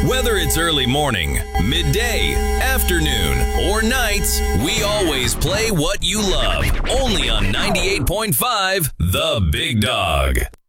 Whether it's early morning, midday, afternoon, or nights, we always play what you love. Only on 98.5 The Big Dog.